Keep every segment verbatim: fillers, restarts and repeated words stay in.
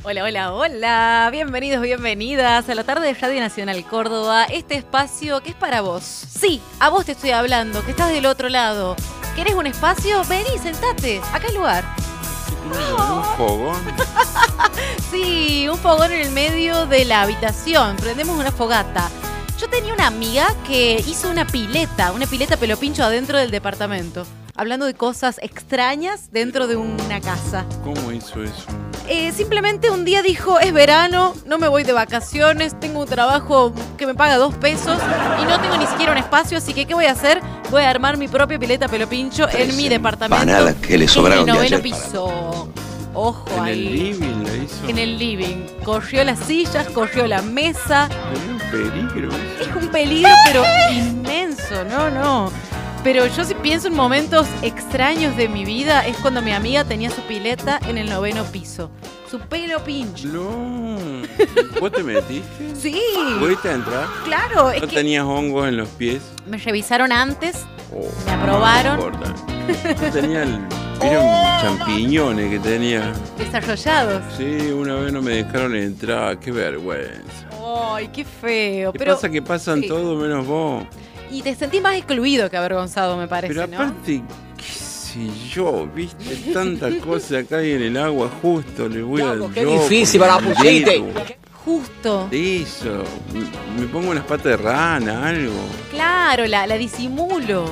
Hola, hola, hola. Bienvenidos, bienvenidas a la tarde de Radio Nacional Córdoba. Este espacio que es para vos. Sí, a vos te estoy hablando, que estás del otro lado. ¿Querés un espacio? Vení, sentate. Acá hay lugar. ¿Un fogón? Sí, un fogón en el medio de la habitación. Prendemos una fogata. Yo tenía una amiga que hizo una pileta, una pileta pelo pincho adentro del departamento. Hablando de cosas extrañas dentro de una casa. ¿Cómo hizo eso? Eh, simplemente un día dijo, es verano, no me voy de vacaciones, tengo un trabajo que me paga dos pesos y no tengo ni siquiera un espacio, así que ¿qué voy a hacer? Voy a armar mi propia pileta pelo pincho en mi departamento. Empanadas que le sobraron en el de noveno ayer. piso. Ojo ¿En ahí. el living la hizo? En el living. Corrió las sillas, corrió la mesa. Tenía un peligro eso. Es un peligro, pero inmenso, no, no. Pero yo si pienso en momentos extraños de mi vida, es cuando mi amiga tenía su pileta en el noveno piso. Su pelo pincho. No. ¿Vos te metiste? Sí, ¿Pudiste entrar? claro. ¿No Es que tenías hongos en los pies? me revisaron antes, Oh, me aprobaron. No importa. Tenía el... Vieron champiñones que tenía. Desarrollados. Sí, una vez no me dejaron entrar. Qué vergüenza. Ay, qué feo. ¿Qué Pero, pasa? Que pasan sí. todos menos vos. Y te sentís más excluido que avergonzado, me parece, Pero ¿no? aparte, qué sé yo, viste, tanta cosa acá hay en el agua, justo le voy a... Qué difícil para la pusiste. Justo. Eso, me pongo unas patas de rana, algo. Claro, la, la disimulo.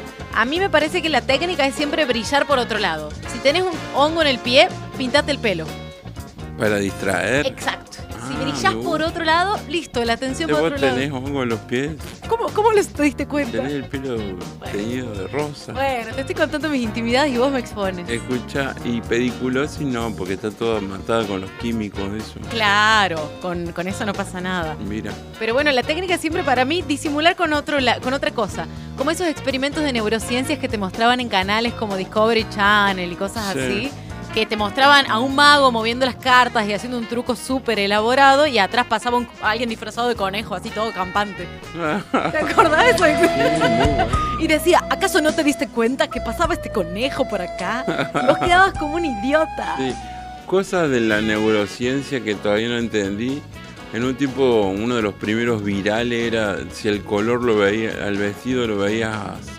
A mí me parece que la técnica es siempre brillar por otro lado. Si tenés un hongo en el pie, pintate el pelo. Para distraer. Exacto. Si Ah, brillás me por gusta. otro lado, listo, la atención por ¿Vos otro lado. tenés hongo en los pies? ¿Cómo, cómo les te diste cuenta? ¿Tenés el pelo teñido de rosa? Bueno, te estoy contando mis intimidades y vos me expones. Escucha, y pediculosis no, porque está toda matada con los químicos, eso. Claro, con, con eso no pasa nada. Mira, Pero bueno, la técnica siempre para mí, disimular con, otro la- con otra cosa. Como esos experimentos de neurociencias que te mostraban en canales como Discovery Channel y cosas Sí. así. Que te mostraban a un mago moviendo las cartas y haciendo un truco súper elaborado y atrás pasaba un- alguien disfrazado de conejo, así todo campante. ¿Te acordás de eso? bueno. Y decía, ¿acaso no te diste cuenta que pasaba este conejo por acá? Vos quedabas como un idiota. Sí, cosas de la neurociencia que todavía no entendí. En un tipo, uno de los primeros virales era si el color lo veía, al vestido lo veías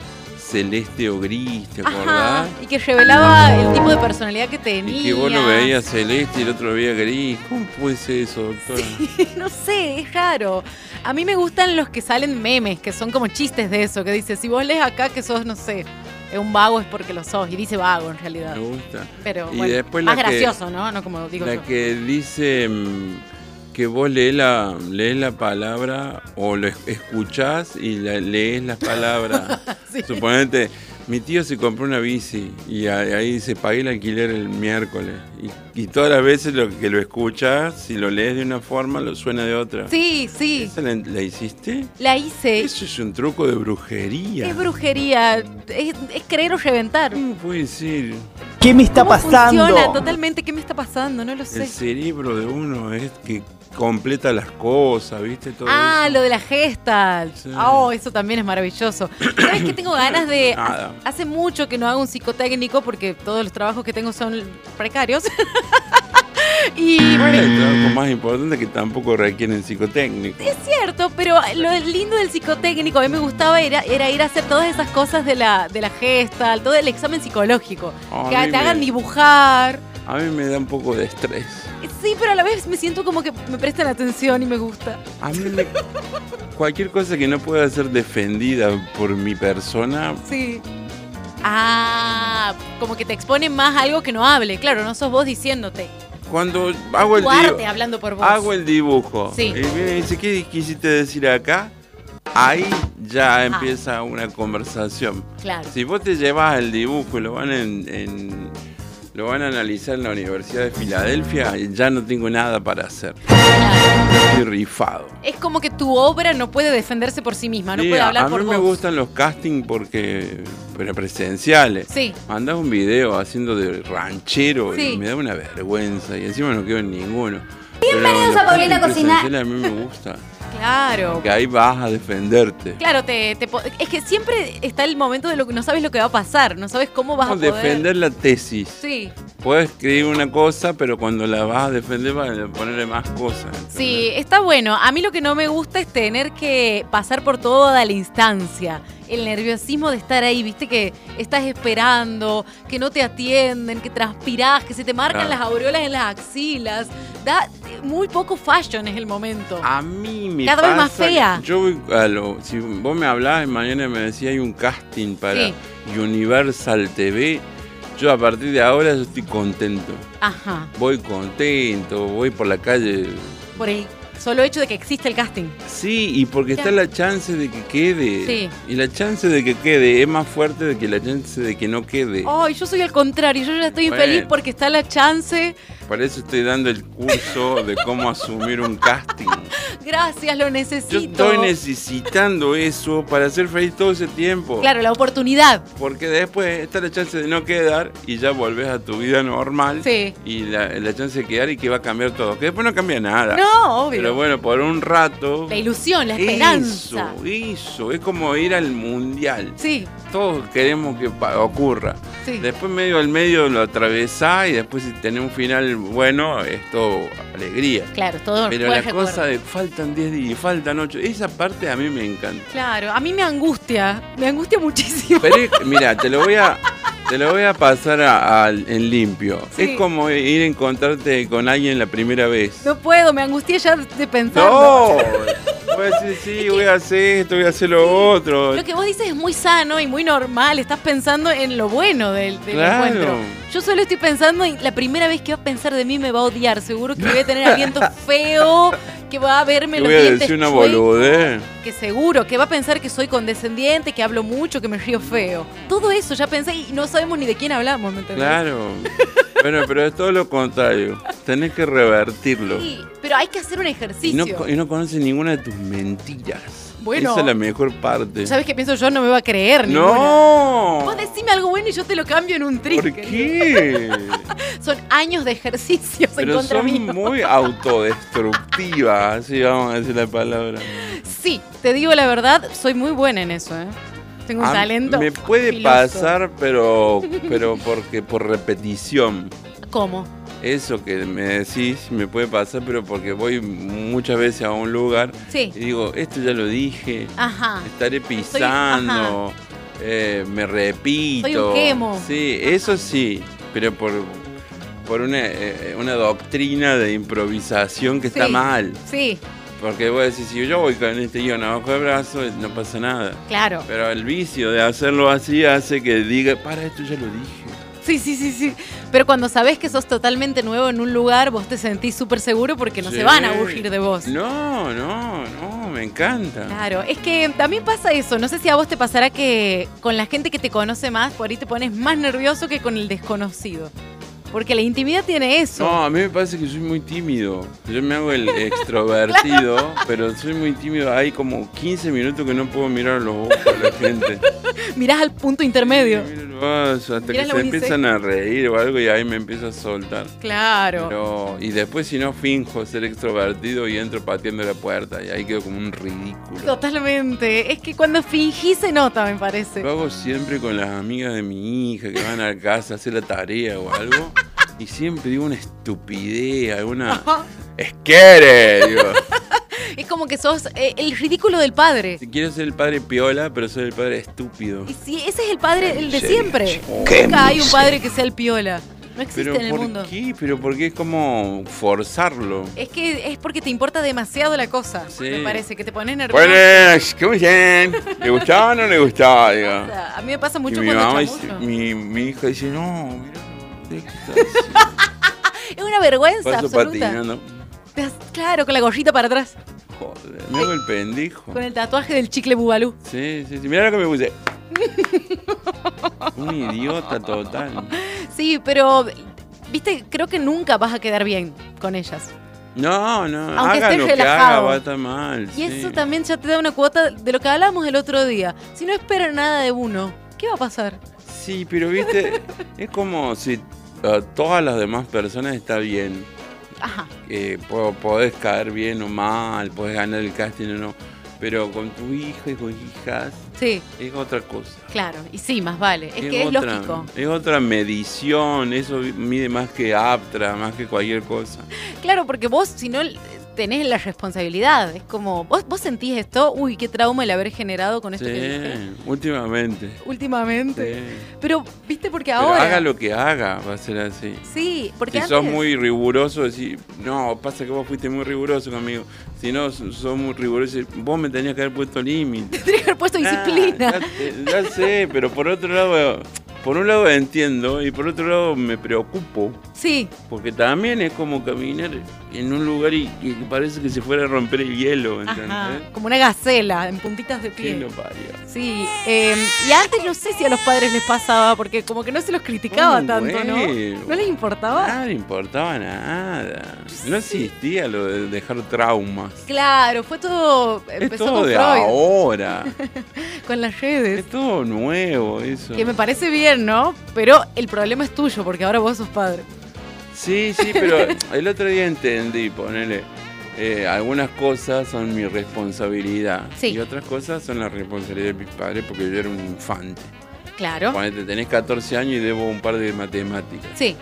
celeste o gris, ¿te Ajá, acordás? y que revelaba el tipo de personalidad que tenía. Y que vos lo veías celeste y el otro lo veía gris. ¿Cómo puede ser eso, doctora? No sé, es raro. A mí me gustan los que salen memes, que son como chistes de eso, que dice, si vos lees acá que sos, no sé, un vago es porque lo sos, y dice vago en realidad. Me gusta. Pero Y bueno, después más la que- gracioso, ¿no? No como digo La yo. que dice mm, que vos lees la, lees la palabra o lo es- escuchás y la- lees las palabras. Sí. Suponete, mi tío se compró una bici y a- ahí dice, pagué el alquiler el miércoles. Y, y todas las veces lo que lo escuchas, si lo lees de una forma, lo suena de otra. Sí, sí, ¿Esa la, la hiciste? la hice. Eso es un truco de brujería. Es brujería, es, es creer o reventar. ¿Cómo puede ser? ¿Qué me está ¿Cómo pasando? funciona totalmente? ¿Qué me está pasando? No lo sé. El cerebro de uno es que completa las cosas, ¿viste? Todo Ah, eso. lo de la Gestalt. Sí. Oh, eso también es maravilloso. ¿Sabes qué? Tengo ganas de... Nada. Hace mucho que no hago un psicotécnico porque todos los trabajos que tengo son precarios. Y Bueno, hay trabajos más importantes que tampoco requieren psicotécnico. es cierto, pero lo lindo del psicotécnico, a mí me gustaba era, era ir a hacer todas esas cosas de la, de la Gestalt, todo el examen psicológico. A que mí te me- hagan dibujar. A mí me da un poco de estrés. Sí, pero a la vez me siento como que me prestan atención y me gusta. A mí me... Cualquier cosa que no pueda ser defendida por mi persona, Sí. Ah, como que te exponen más a algo que no hable. Claro, no sos vos diciéndote. cuando hago el, Tu dibu- arte hablando por vos. hago el dibujo Sí. y viene y dice, ¿qué quisiste decir acá? Ahí ya Ajá. empieza una conversación. Claro. Si vos te llevas el dibujo y lo van en, en- lo van a analizar en la Universidad de Filadelfia, ya no tengo nada para hacer. Claro. Estoy rifado. Es como que tu obra no puede defenderse por sí misma, no Sí, puede hablar a por mí vos. me gustan los castings porque pero presenciales. Sí. Mandás un video haciendo de ranchero Sí. y me da una vergüenza y encima no quedo en ninguno. Bienvenidos Pero los a Paulina castings Cocina. presenciales a mí me gusta. Claro. Que ahí vas a defenderte. Claro, te, te, es que siempre está el momento de lo que no sabes lo que va a pasar, no sabes cómo vas No, a poder... defender la tesis. Sí. Puedes escribir una cosa, pero cuando la vas a defender vas a ponerle más cosas. ¿entendés? Sí, está bueno. A mí lo que no me gusta es tener que pasar por toda la instancia. El nerviosismo de estar ahí, viste que estás esperando, que no te atienden, que transpirás, que se te marcan Claro. las aureolas en las axilas. Da muy poco fashion es el momento. A mí me Cada pasa vez más fea. que yo voy a lo, si vos me hablás y mañana me decís hay un casting para Sí. Universal T V, yo a partir de ahora yo estoy contento. Ajá. Voy contento, voy por la calle. Por el solo hecho de que existe el casting. Sí, y porque está la chance de que quede. Sí. Y la chance de que quede es más fuerte de que la chance de que no quede. Ay, yo soy al contrario, yo ya estoy Bueno. infeliz porque está la chance. Por eso estoy dando el curso de cómo asumir un casting. Gracias, lo Yo necesito. estoy necesitando eso para ser feliz todo ese tiempo. Claro, la oportunidad. Porque después está la chance de no quedar y ya volvés a tu vida normal. Sí. Y la, la chance de quedar y que va a cambiar todo. Que después no cambia nada. No, obvio. Pero bueno, por un rato. La ilusión, la esperanza. Eso, eso. Es como ir al mundial. Sí, Todos queremos que pa- ocurra. sí. Después medio al medio lo atravesás y después si tenés un final bueno, es todo alegría. Claro, todo Pero buen la recuerdo. cosa de faltan diez días, faltan ocho, esa parte a mí me encanta. Claro, a mí me angustia, me angustia muchísimo. Pero es- mira, te lo voy a te lo voy a pasar a- a- en limpio. Sí. Es como ir a encontrarte con alguien la primera vez. No puedo, me angustié ya de pensar. No, voy a decir, sí, voy a hacer esto, voy a hacer lo otro. Lo que vos dices es muy sano y muy normal, estás pensando en lo bueno del, del Claro. encuentro. Yo solo estoy pensando en la primera vez que va a pensar de mí me va a odiar, seguro que voy a tener aliento feo, que va a verme Te los voy a dientes decir una chuecos, boludez. que seguro, que va a pensar que soy condescendiente, que hablo mucho, que me río feo. Todo eso ya pensé y no sabemos ni de quién hablamos, ¿me entendés? Claro. Bueno, pero es todo lo contrario. Tenés que revertirlo. Sí, pero hay que hacer un Y ejercicio. no, y no conoces ninguna de tus mentiras. Bueno. Esa es la mejor parte. ¿Sabes qué pienso yo? No me va a creer ninguna. ¡No! Vos decime algo bueno y yo te lo cambio en un trick. ¿Por querido. qué? Son años de ejercicios en Pero contra son mío. muy autodestructivas, así vamos a decir la palabra. Sí, te digo la verdad, soy muy buena en eso, ¿eh? Tengo un Ah, talento. me puede filoso. pasar, pero, pero porque por repetición. ¿Cómo? Eso que me decís me puede pasar, pero porque voy muchas veces a un lugar Sí. y digo, esto ya lo dije, Ajá. estaré pisando, eh, me repito. Soy un quemo. Sí, eso sí, pero por, por una, eh, una doctrina de improvisación que está Sí. mal. Sí, Porque voy a decir, si yo voy con este guión abajo del brazo, no pasa nada. claro. Pero el vicio de hacerlo así hace que diga, para, esto ya lo dije. Sí, sí, sí, sí. Pero cuando sabés que sos totalmente nuevo en un lugar, vos te sentís súper seguro porque no Sí. se van a aburrir de vos. No, no, no, me encanta. Claro, es que también pasa eso. No sé si a vos te pasará que con la gente que te conoce más, por ahí te pones más nervioso que con el desconocido. Porque la intimidad tiene eso. No, a mí me parece que soy muy tímido. Yo me hago el extrovertido, pero soy muy tímido. Hay como quince minutos que no puedo mirar los ojos a la gente. Mirás al punto intermedio. Miro los ojos hasta que Mirás la se uniceja. empiezan a reír o algo y ahí me empiezo a soltar. Claro. Pero, y después si no finjo ser extrovertido y entro pateando la puerta y ahí quedo como un ridículo. Totalmente. Es que cuando fingís se nota, me parece. Lo hago siempre con las amigas de mi hija que van a casa a hacer la tarea o algo. Y siempre digo una estupidez, alguna... ¡Esquere! Digo. Es como que sos eh, el ridículo del padre. Si quiero ser el padre piola, pero soy el padre estúpido. Y sí, ese es el padre, el de miseria. siempre. Qué Nunca hay un miseria. padre que sea el piola. No existe ¿Pero en el por mundo. qué? ¿Pero por qué es como forzarlo? Es que es porque te importa demasiado la cosa. Sí. Me parece que te pones nervioso. Buenas, ¿cómo están? ¿Le gustaba o no le gustaba? Digo. O sea, a mí me pasa Y mucho mi cuando mamá dice, chamullo. mi, mi hija dice, no, mira, ¿qué estás haciendo? Es una vergüenza Paso absoluta. patinando. Te das- Claro, con la gorrita para atrás. Joder, me hago el pendejo. Con el tatuaje del chicle bubalú. Sí, sí, sí. Mirá lo que me puse. Un idiota total. Sí, pero, viste, creo que nunca vas a quedar bien con ellas. No, no, Aunque haga estés lo que haga, relajado. va a estar mal. Y sí. eso también ya te da una cuota de lo que hablamos el otro día. Si no esperan nada de uno, ¿qué va a pasar? Sí, pero viste, es como si a todas las demás personas está bien. Ajá. Eh, po- podés caer bien o mal, podés ganar el casting o no, pero con tu hijo y con hijas Sí, es otra cosa. claro. Y sí, más vale. Es, que es otra, lógico. Es otra medición, eso mide más que Aptra, más que cualquier cosa. Claro, porque vos, si no, tenés la responsabilidad. Es como, vos, vos sentís esto, uy, qué trauma el haber generado con esto Sí, que dije últimamente. últimamente. Sí. Pero, viste, porque Pero ahora... haga lo que haga, va a ser así. Sí, porque Si antes... sos muy riguroso, decís, no, pasa que vos fuiste muy riguroso conmigo. Si no, sos muy riguroso, vos me tenías que haber puesto límite. Tendría que haber puesto disciplina. Ah, ya, ya sé, pero por otro lado, por un lado entiendo y por otro lado me preocupo. Sí, Porque también es como caminar en un lugar y, y parece que se fuera a romper el hielo, ¿entendés? ajá, como una gacela en puntitas de ¿Quién pie. lo parió? Sí, eh, y antes no sé si a los padres les pasaba, porque como que no se los criticaba Un tanto, ¿no? huevo. ¿No les importaba? Nada le importaba nada. No existía lo de dejar traumas. Claro, fue todo... Es Empezó todo con de Freud, ahora. con las Es redes. todo nuevo eso. Que me parece bien, ¿no? Pero el problema es tuyo, porque ahora vos sos padre. Sí, sí, pero el otro día entendí, ponele, eh, algunas cosas son mi responsabilidad Sí. y otras cosas son la responsabilidad de mis padres porque yo era un infante. Claro. Ponete, tenés catorce años y debo un par de matemáticas. Sí,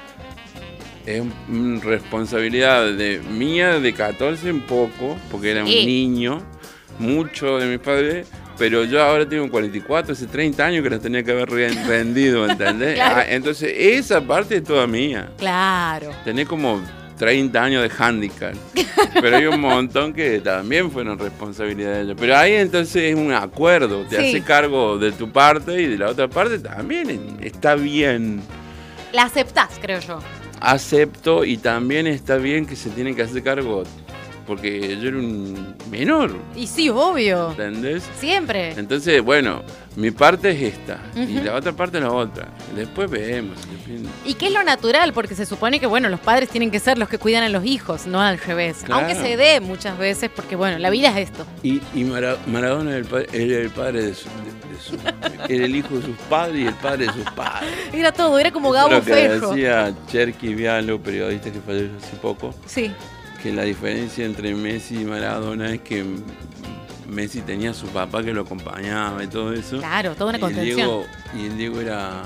Es una responsabilidad de mía de catorce un poco, porque era un Sí. niño, mucho de mis padres, pero yo ahora tengo cuarenta y cuatro, hace treinta años que las tenía que haber re- rendido, ¿entendés? Claro. Ah, entonces esa parte es toda mía. claro. Tenés como treinta años de handicap, pero hay un montón que también fueron responsabilidad de ellos. Pero ahí entonces es un acuerdo, te Sí. haces cargo de tu parte y de la otra parte también está bien. La aceptás, creo yo. Acepto y también está bien que se tienen que hacer cargo, porque yo era un menor, Y sí, obvio. ¿entendés? Siempre. Entonces, bueno, mi parte es esta y Ujú. la otra parte es la otra. Después vemos. depende. Y que es lo natural, porque se supone que, bueno, los padres tienen que ser los que cuidan a los hijos, no al revés. Claro. Aunque se dé muchas veces, porque, bueno, la vida es esto. Y, y Mara- Maradona era el, pa- era el padre de, su, de- de su- era el hijo de sus padres y el padre de sus padres. Era todo, era como Eso es Gabo lo que Fejo. decía Cherky Vialo, periodista que falleció hace poco, Sí, que la diferencia entre Messi y Maradona es que Messi tenía a su papá que lo acompañaba y todo eso. claro, toda una y el contención. Diego, y el Diego era.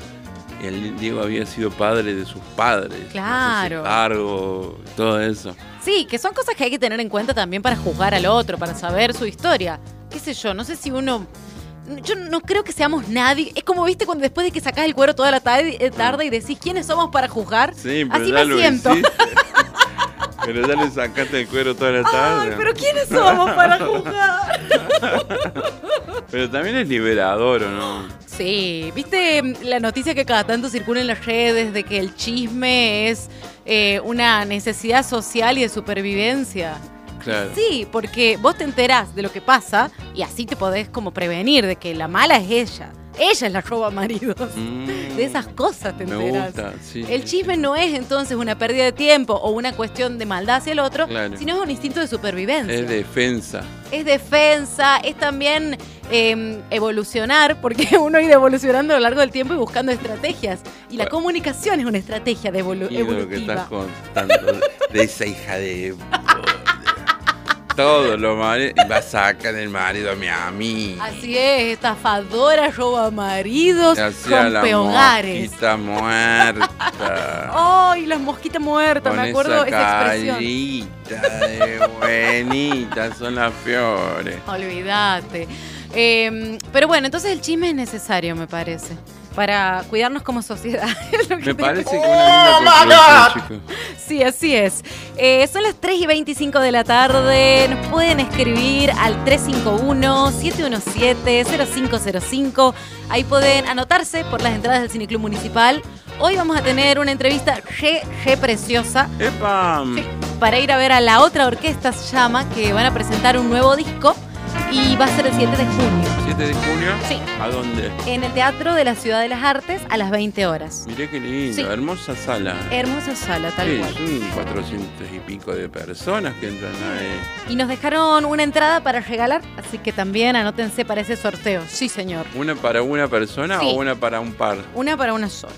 El Diego había sido padre de sus padres. Claro. hacerse cargo, todo eso. Sí, que son cosas que hay que tener en cuenta también para juzgar al otro, para saber su historia. Qué sé yo, no sé si uno... Yo no creo que seamos nadie. Es como, viste, cuando después de que sacás el cuero toda la tarde, eh, tarde y decís quiénes somos para juzgar. Sí, pero Así ya me lo siento. hiciste. Pero ya le sacaste el cuero toda la tarde. Ay, pero ¿quiénes somos para juzgar? Pero también es liberador, ¿o no? Sí, viste la noticia que cada tanto circula en las redes de que el chisme es eh, una necesidad social y de supervivencia. Claro. Sí, porque vos te enterás de lo que pasa y así te podés como prevenir de que la mala es ella. Ella es la roba maridos. Mm, De esas cosas te me enterás. gusta, sí. El chisme no es entonces una pérdida de tiempo o una cuestión de maldad hacia el otro, Claro. sino es un instinto de supervivencia. Es defensa. Es defensa, es también eh, evolucionar, porque uno ha ido evolucionando a lo largo del tiempo y buscando estrategias. Y la Bueno. comunicación es una estrategia de evolu- Y de lo que estás evolutiva. contando de esa hija de... Todo lo marido. Y va a sacar el marido a mi amiga. Así es, estafadora, roba maridos, Hacía la rompe hogares. mosquita muerta. ¡Ay, las mosquitas muertas! Con Me acuerdo esa esa expresión. carita de buenita, son las fiores. Olvídate. Eh, pero bueno, entonces el chisme es necesario, me parece, para cuidarnos como sociedad. Es lo que Me te- parece que una linda conclusión, chicos. Sí, así es. Eh, son las tres y veinticinco de la tarde. Nos pueden escribir al tres cinco uno, siete uno siete, cero cinco cero cinco. Ahí pueden anotarse por las entradas del Cineclub Municipal. Hoy vamos a tener una entrevista re, re preciosa ¡Epa! sí, para ir a ver a la otra orquesta, se llama, que van a presentar un nuevo disco y va a ser el siete de junio. ¿siete de junio? Sí. ¿A dónde? En el Teatro de la Ciudad de las Artes a las veinte horas. Miré qué lindo, Sí. hermosa sala. Hermosa sala, tal Sí, cual. son cuatrocientos y pico de personas que entran ahí. Y nos dejaron una entrada para regalar, así que también anótense para ese sorteo. Sí, señor. ¿Una para una persona Sí. o una para un par? Una para una sola.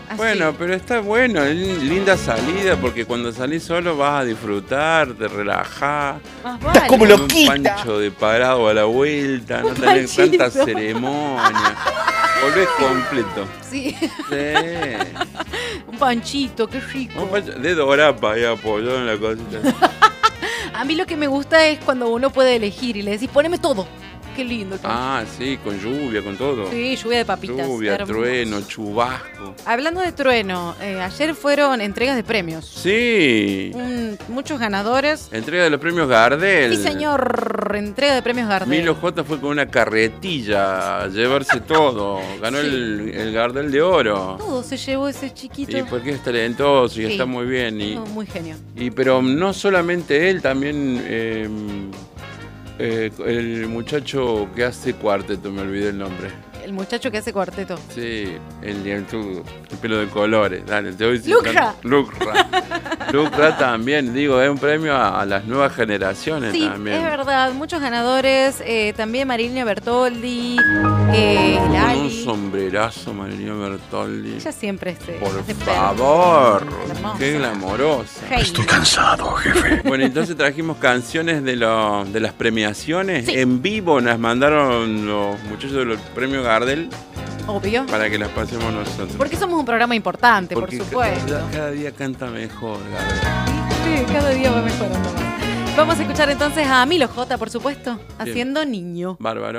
Así. Bueno, pero está bueno, es linda salida porque cuando salís solo vas a disfrutar, te relajás. Más Estás vale. como Con un loquita. pancho de parado a la vuelta, no Un tenés panchito. tanta ceremonia. Volvés completo. Sí, Sí. un panchito, qué rico. Un pancho de dorapa ahí apoyado en la cosita. A mí lo que me gusta es cuando uno puede elegir y le decís, poneme todo. Qué lindo el panchito. Ah, sí, con lluvia, con todo. Sí, lluvia de papitas. Lluvia, hermoso. trueno, chubasco. Hablando de trueno, eh, ayer fueron entregas de premios. Sí. Un- muchos ganadores. Entrega de los premios Gardel. Sí, señor. Entrega de premios Gardel. Milo J fue con una carretilla a llevarse todo. Ganó Sí. el, el Gardel de oro. Todo se llevó ese chiquito. Y porque es talentoso y Sí. está muy bien. Y, No, muy genio. y pero no solamente él, también eh, eh, el muchacho que hace cuarteto, me olvidé el nombre. El muchacho que hace cuarteto. Sí, el dientudo, el pelo de colores. Dale, te voy Lucra. Lucra. Lucra también, digo, es un premio a, a las nuevas generaciones Sí, también. es verdad. Muchos ganadores. eh, también Marilina Bertoldi. Eh, Con un Lali. sombrerazo, Marilina Bertoldi. Ella siempre se. Por hace favor, perder. Hermosa. qué glamorosa. Hey. Estoy cansado, jefe. Bueno, entonces trajimos canciones de, lo- de las premiaciones. Sí. En vivo nos mandaron los muchachos de los premios Gardel Obvio. para que las pasemos nosotros. Porque somos un programa importante, Porque por supuesto. Cada, cada día canta mejor, Gardel. Sí, cada día va mejorando más. Vamos a escuchar entonces a Milo J, por supuesto, haciendo niño. Bárbaro.